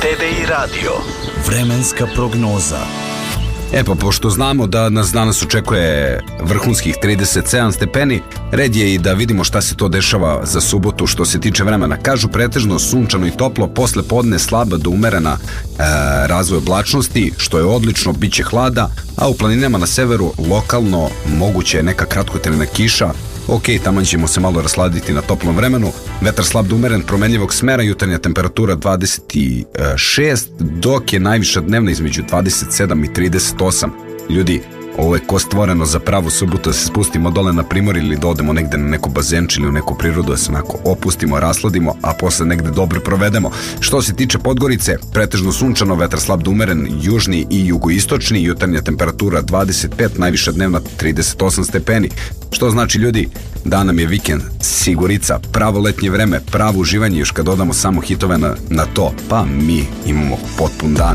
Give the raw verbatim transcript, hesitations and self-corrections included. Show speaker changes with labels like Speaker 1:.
Speaker 1: te ve i radio. Vremenska prognoza.
Speaker 2: E pa, pošto znamo da nas danas očekuje vrhunskih trideset sedam stepeni, red je i da vidimo šta se to dešava za subotu što se tiče vremena. Kažu pretežno sunčano i toplo, posle podne slaba do umerena e, razvoj oblačnosti, što je odlično, bit će hlada, a u planinama na severu lokalno moguće je neka kratkotrajna kiša. Ok, taman ćemo se malo rasladiti na toplom vremenu, vetar slab do umeren, promenljivog smera, jutarnja temperatura dvadeset šest, dok je najviša dnevna između dvadeset sedam i trideset osam. Ljudi, ovo je ko stvoreno za pravu subotu, da se spustimo dole na primor ili da odemo negde na neku bazenč ili u neku prirodu, da se onako opustimo, rasladimo, a posle negde dobro provedemo. Što se tiče Podgorice, pretežno sunčano, vetar slab do umeren, južni i jugoistočni, jutarnja temperatura dvadeset pet, najviša dnevna trideset osam stepeni. Što znači, ljudi, da nam je vikend sigurica, pravo letnje vreme, pravo uživanje, još kad dodamo samo hitove na, na to, pa mi imamo potpun dan.